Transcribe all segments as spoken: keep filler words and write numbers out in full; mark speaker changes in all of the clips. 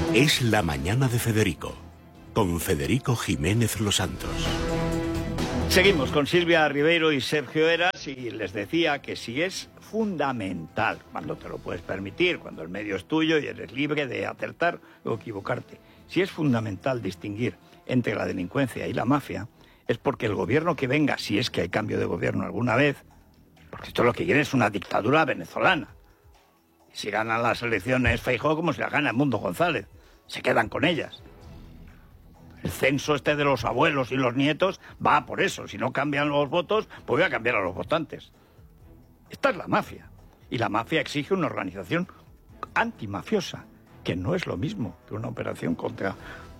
Speaker 1: Es la mañana de Federico, con Federico Jiménez Los Santos.
Speaker 2: Seguimos con Silvia Ribeiro y Sergio Heras y les decía que si es fundamental, cuando te lo puedes permitir, cuando el medio es tuyo y eres libre de acertar o equivocarte, si es fundamental distinguir entre la delincuencia y la mafia, es porque el gobierno que venga, si es que hay cambio de gobierno alguna vez, porque esto lo que quiere es una dictadura venezolana. Y si ganan las elecciones Feijóo, como si las gana Edmundo González, se quedan con ellas. El censo este de los abuelos y los nietos va por eso. Si no cambian los votos, pues voy a cambiar a los votantes. Esta es la mafia. Y la mafia exige una organización antimafiosa, que no es lo mismo que una operación contra...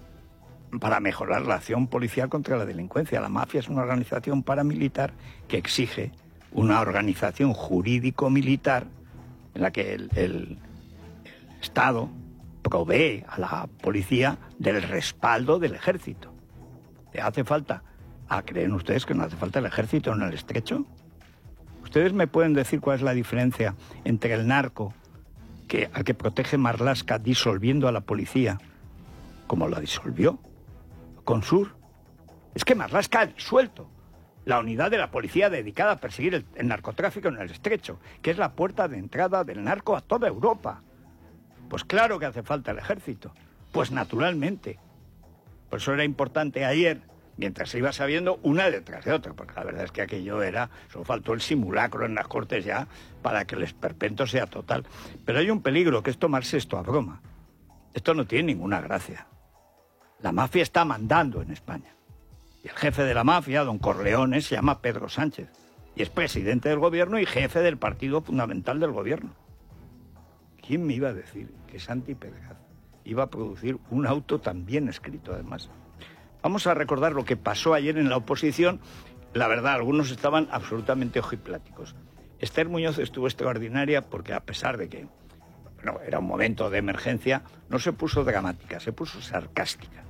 Speaker 2: para mejorar la acción policial contra la delincuencia. La mafia es una organización paramilitar que exige una organización jurídico-militar en la que el, el, el Estado provee a la policía del respaldo del ejército. ¿Le hace falta? ¿Ah, creen ustedes que no hace falta el ejército en el Estrecho? ¿Ustedes me pueden decir cuál es la diferencia entre el narco que, al que protege Marlaska disolviendo a la policía, como la disolvió con Sur? Es que Marlaska ha disuelto la unidad de la policía dedicada a perseguir el, el narcotráfico en el Estrecho, que es la puerta de entrada del narco a toda Europa. Pues claro que hace falta el ejército. Pues naturalmente. Por eso era importante ayer, mientras se iba sabiendo una detrás de otra, porque la verdad es que aquello era, solo faltó el simulacro en las Cortes ya para que el esperpento sea total. Pero hay un peligro, que es tomarse esto a broma. Esto no tiene ninguna gracia. La mafia está mandando en España. Y el jefe de la mafia, don Corleone, se llama Pedro Sánchez. Y es presidente del gobierno y jefe del partido fundamental del gobierno. ¿Quién me iba a decir que Santi Pedraz iba a producir un auto tan bien escrito, además? Vamos a recordar lo que pasó ayer en la oposición. La verdad, algunos estaban absolutamente ojipláticos. Esther Muñoz estuvo extraordinaria porque, a pesar de que bueno, era un momento de emergencia, no se puso dramática, se puso sarcástica.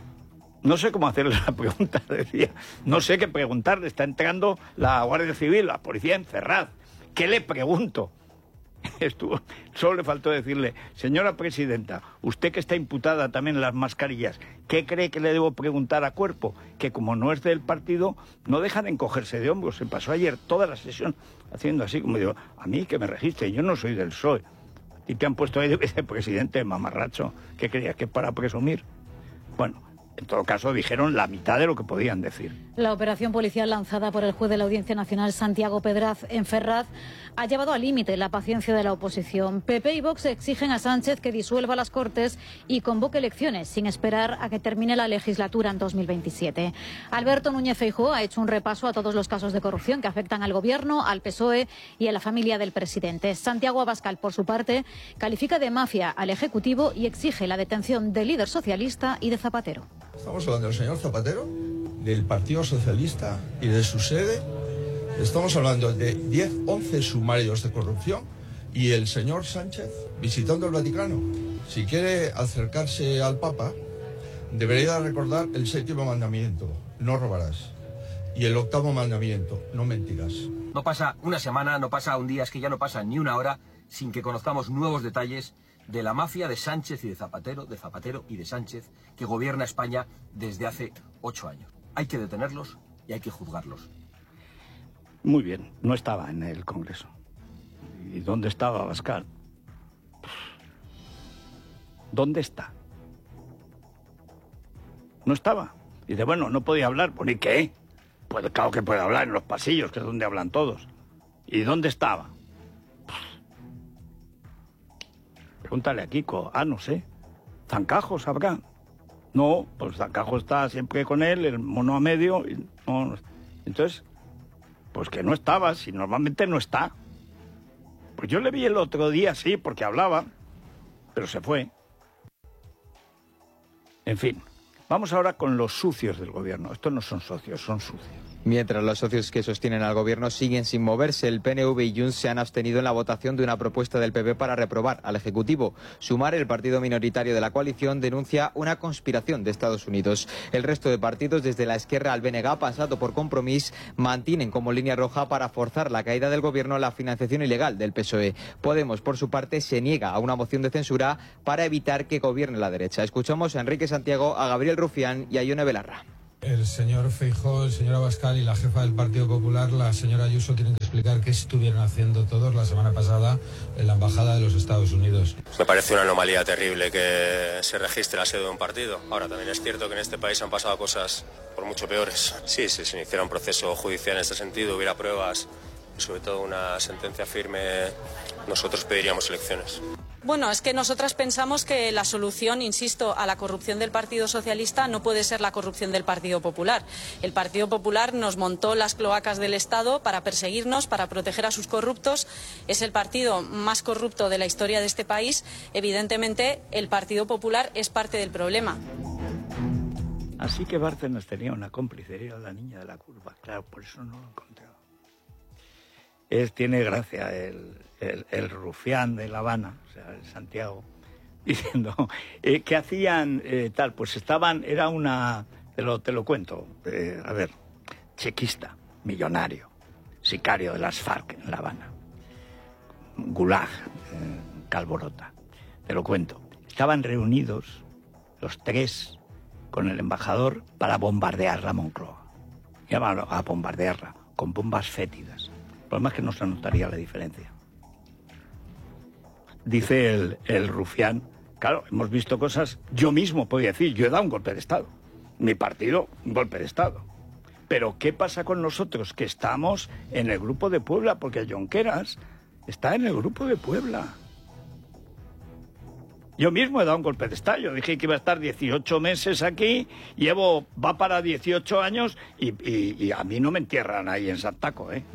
Speaker 2: No sé cómo hacerle la pregunta, decía. No sé qué preguntarle. Está entrando la Guardia Civil, la policía en Ferraz. ¿Qué le pregunto? Estuvo, solo le faltó decirle, señora presidenta, usted que está imputada también en las mascarillas, ¿qué cree que le debo preguntar a Cuerpo? Que como no es del partido, no deja de encogerse de hombros. Se pasó ayer toda la sesión haciendo así, como digo, a mí que me registre, yo no soy del P S O E. Y te han puesto ahí de vicepresidente, mamarracho. ¿Qué creías que es para presumir? Bueno, en todo caso dijeron la mitad de lo que podían decir.
Speaker 3: La operación policial lanzada por el juez de la Audiencia Nacional Santiago Pedraz en Ferraz ha llevado al límite la paciencia de la oposición. P P y Vox exigen a Sánchez que disuelva las Cortes y convoque elecciones sin esperar a que termine la legislatura en dos mil veintisiete. Alberto Núñez Feijóo ha hecho un repaso a todos los casos de corrupción que afectan al Gobierno, al P S O E y a la familia del presidente. Santiago Abascal, por su parte, califica de mafia al Ejecutivo y exige la detención del líder socialista y de Zapatero.
Speaker 4: Estamos hablando del señor Zapatero, del Partido Socialista y de su sede. Estamos hablando de diez, once sumarios de corrupción y el señor Sánchez visitando el Vaticano. Si quiere acercarse al Papa, debería recordar el séptimo mandamiento, no robarás. Y el octavo mandamiento, no mentirás.
Speaker 5: No pasa una semana, no pasa un día, es que ya no pasa ni una hora sin que conozcamos nuevos detalles de la mafia de Sánchez y de Zapatero, de Zapatero y de Sánchez, que gobierna España desde hace ocho años. Hay que detenerlos y hay que juzgarlos.
Speaker 2: Muy bien, no estaba en el Congreso. ¿Y dónde estaba Abascal? ¿Dónde está? No estaba. Y dice, bueno, no podía hablar. Pues, ¿y qué? Pues claro que puede hablar en los pasillos, que es donde hablan todos. ¿Y dónde estaba? Pregúntale a Kiko. Ah, no sé. ¿Zancajos habrá? No, pues Zancajo está siempre con él, el mono a medio. Y no, entonces, pues que no estaba, si normalmente no está. Pues yo le vi el otro día, sí, porque hablaba, pero se fue. En fin, vamos ahora con los sucios del gobierno. Estos no son socios, son sucios.
Speaker 6: Mientras los socios que sostienen al gobierno siguen sin moverse, el P N V y Junts se han abstenido en la votación de una propuesta del P P para reprobar al Ejecutivo. Sumar, el partido minoritario de la coalición, denuncia una conspiración de Estados Unidos. El resto de partidos, desde la Esquerra al B N G, pasado por Compromís, mantienen como línea roja para forzar la caída del gobierno la financiación ilegal del P S O E. Podemos, por su parte, se niega a una moción de censura para evitar que gobierne la derecha. Escuchamos a Enrique Santiago, a Gabriel Rufián y a Ione Belarra.
Speaker 7: El señor Feijóo, el señor Abascal y la jefa del Partido Popular, la señora Ayuso, tienen que explicar qué estuvieron haciendo todos la semana pasada en la Embajada de los Estados Unidos.
Speaker 8: Me parece una anomalía terrible que se registre la sede de un partido. Ahora, también es cierto que en este país han pasado cosas por mucho peores. Sí, si se iniciara un proceso judicial en este sentido, hubiera pruebas y sobre todo una sentencia firme, nosotros pediríamos elecciones.
Speaker 9: Bueno, es que nosotras pensamos que la solución, insisto, a la corrupción del Partido Socialista no puede ser la corrupción del Partido Popular. El Partido Popular nos montó las cloacas del Estado para perseguirnos, para proteger a sus corruptos. Es el partido más corrupto de la historia de este país. Evidentemente, el Partido Popular es parte del problema.
Speaker 2: Así que Bárcenas tenía una cómplice, era la niña de la curva. Claro, por eso no lo encontré. Es, tiene gracia el, el, el rufián de La Habana, o sea, el Santiago, diciendo, eh, ¿qué hacían eh, tal? Pues estaban, era una, te lo, te lo cuento, eh, a ver, chequista, millonario, sicario de las FARC en La Habana, Gulag, eh, Calborota, te lo cuento. Estaban reunidos los tres con el embajador para bombardear la Moncloa. Llamaban a bombardearla con bombas fétidas. El problema es que no se notaría la diferencia. Dice el, el rufián, claro, hemos visto cosas, yo mismo podía decir, yo he dado un golpe de Estado, mi partido, un golpe de Estado. Pero ¿qué pasa con nosotros? Que estamos en el Grupo de Puebla, porque Junqueras está en el Grupo de Puebla. Yo mismo he dado un golpe de Estado, yo dije que iba a estar dieciocho meses aquí, llevo, va para dieciocho años y, y, y a mí no me entierran ahí en Santaco, ¿eh?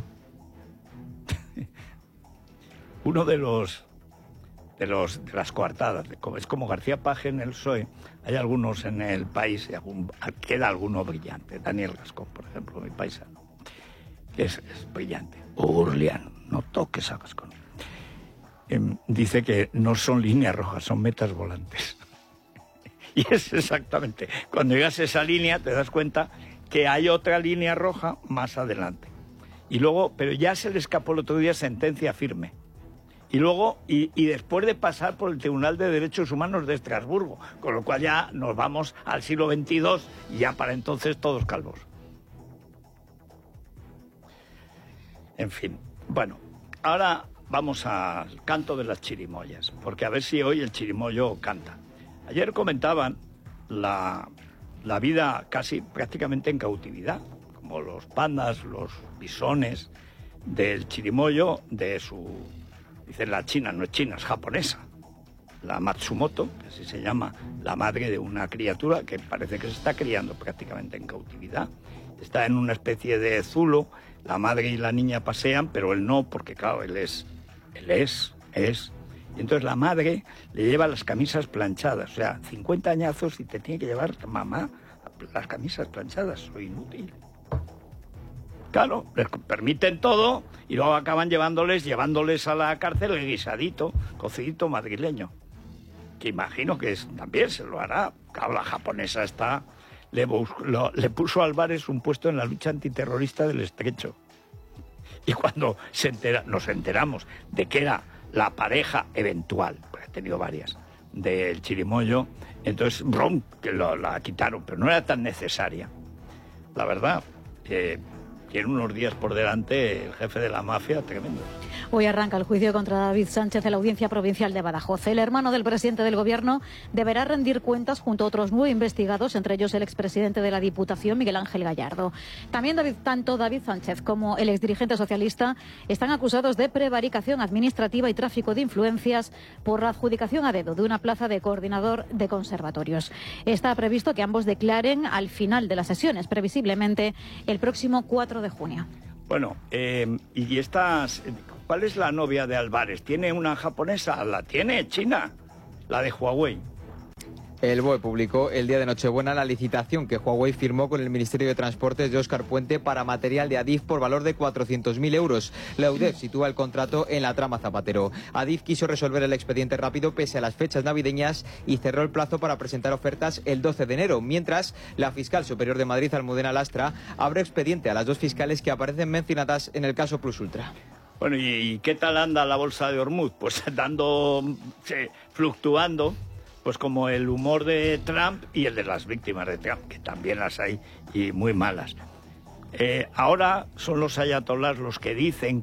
Speaker 2: Uno de los de los de las coartadas, es como García Paje en el P S O E, hay algunos en el país, y algún, queda alguno brillante, Daniel Gascón, por ejemplo, mi paisano, que es, es brillante, o Urliano, no toques a Gascón. Eh, dice que no son líneas rojas, son metas volantes. Y es exactamente, cuando llegas a esa línea te das cuenta que hay otra línea roja más adelante. Y luego, pero ya se le escapó el otro día sentencia firme. Y luego, y, y después de pasar por el Tribunal de Derechos Humanos de Estrasburgo, con lo cual ya nos vamos al siglo veintidós y ya para entonces todos calvos. En fin, bueno, ahora vamos al canto de las chirimoyas, porque a ver si hoy el chirimoyo canta. Ayer comentaban la, la vida casi prácticamente en cautividad, como los pandas, los bisones del chirimoyo, de su... Dicen la china, no es china, es japonesa. La Matsumoto, que así se llama, la madre de una criatura que parece que se está criando prácticamente en cautividad. Está en una especie de zulo, la madre y la niña pasean, pero él no, porque claro, él es, él es, es. Y entonces la madre le lleva las camisas planchadas, o sea, cincuenta añazos y te tiene que llevar mamá las camisas planchadas, soy inútil. Claro, les permiten todo y luego acaban llevándoles, llevándoles a la cárcel el guisadito, cocidito madrileño. Que imagino que es, también se lo hará. Claro, la japonesa está, le, lo, le puso a Álvarez un puesto en la lucha antiterrorista del Estrecho. Y cuando se entera, nos enteramos de que era la pareja eventual, porque ha tenido varias, del chirimoyo, entonces, brum, que lo, la quitaron, pero no era tan necesaria. La verdad, que... Tiene unos días por delante el jefe de la mafia tremendo.
Speaker 3: Hoy arranca el juicio contra David Sánchez en la Audiencia Provincial de Badajoz. El hermano del presidente del Gobierno deberá rendir cuentas junto a otros nueve investigados, entre ellos el expresidente de la Diputación, Miguel Ángel Gallardo. También David, tanto David Sánchez como el exdirigente socialista están acusados de prevaricación administrativa y tráfico de influencias por la adjudicación a dedo de una plaza de coordinador de conservatorios. Está previsto que ambos declaren al final de las sesiones, previsiblemente el próximo cuatro de junio.
Speaker 2: Bueno, eh, y estas, ¿cuál es la novia de Álvarez? ¿Tiene una japonesa? La tiene China, la de Huawei.
Speaker 6: El B O E publicó el día de Nochebuena la licitación que Huawei firmó con el Ministerio de Transportes de Óscar Puente para material de Adif por valor de cuatrocientos mil euros. La U D E F sitúa el contrato en la trama Zapatero. Adif quiso resolver el expediente rápido pese a las fechas navideñas y cerró el plazo para presentar ofertas el doce de enero, mientras la fiscal superior de Madrid, Almudena Lastra, abre expediente a las dos fiscales que aparecen mencionadas en el caso Plus Ultra.
Speaker 2: Bueno, ¿y, y qué tal anda la bolsa de Hormuz? Pues dando, sí, fluctuando. Pues como el humor de Trump y el de las víctimas de Trump, que también las hay y muy malas. Eh, ahora son los ayatolás los que dicen